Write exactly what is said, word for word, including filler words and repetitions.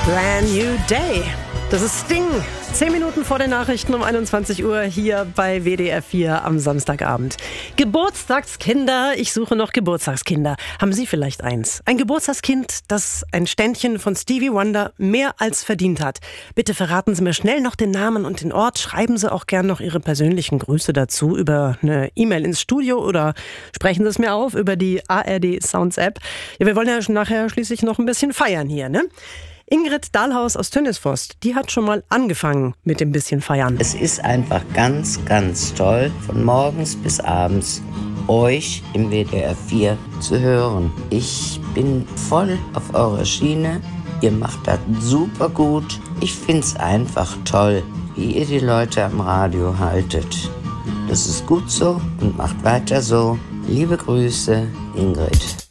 Brand New Day. Das ist Sting. Zehn Minuten vor den Nachrichten um einundzwanzig Uhr hier bei W D R vier am Samstagabend. Geburtstagskinder. Ich suche noch Geburtstagskinder. Haben Sie vielleicht eins? Ein Geburtstagskind, das ein Ständchen von Stevie Wonder mehr als verdient hat. Bitte verraten Sie mir schnell noch den Namen und den Ort. Schreiben Sie auch gern noch Ihre persönlichen Grüße dazu über eine E-Mail ins Studio oder sprechen Sie es mir auf über die A R D Sounds App. Ja, wir wollen ja nachher schließlich noch ein bisschen feiern hier, ne? Ingrid Dahlhaus aus Tönnesforst, die hat schon mal angefangen mit dem bisschen Feiern. Es ist einfach ganz, ganz toll, von morgens bis abends euch im W D R vier zu hören. Ich bin voll auf eurer Schiene. Ihr macht das super gut. Ich find's einfach toll, wie ihr die Leute am Radio haltet. Das ist gut so und macht weiter so. Liebe Grüße, Ingrid.